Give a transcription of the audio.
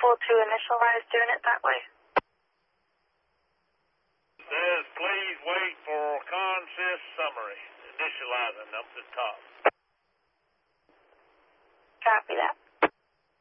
able to initialize doing it that way? Says please wait for consist summary. Initializing up the top. Copy that.